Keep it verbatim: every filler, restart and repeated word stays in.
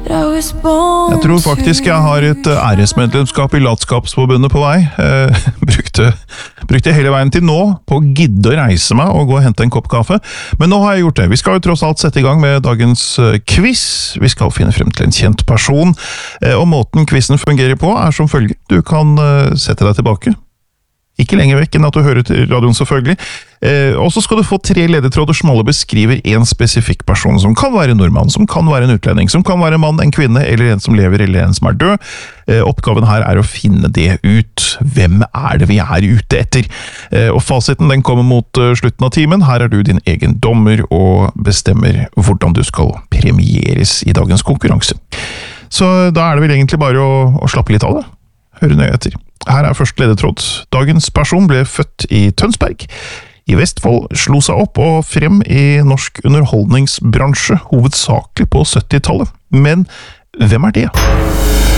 Jeg tror faktisk jeg har et æresmedlemskap i Latskapsforbundet på vei. Eh, brukte, brukte hele veien til nå på å gidde å reise meg og gå og hente en kopp kaffe. Men nå har jeg gjort det. Vi skal jo tross alt sette i gang med dagens quiz. Vi skal finne frem til en kjent person. Eh, og måten quizen fungerer på er som følger. Du kan eh, sette deg tilbake. Ikke lenger vekk enn at du hører til radioen selvfølgelig. Eh, og så skal du få tre ledetråder som alle beskriver en spesifikk person, som kan være en nordmann, som kan være en utlending, som kan være en mann, en kvinne, eller en som lever, eller en som er død. Eh, oppgaven her er å finne det ut. Hvem er det vi er ute etter? Eh, og fasiten den kommer mot uh, slutten av timen. Her er du din egen dommer og bestemmer hvordan du skal premieres i dagens konkurranse. Så da er det vel egentlig bare å, å slappe litt av det. Høre nøye etter. Her er første ledetråd. Dagens person ble født i Tønsberg. I Vestfold slo seg opp og frem i norsk underholdningsbransje, hovedsakelig på syttitallet. Men hvem er det?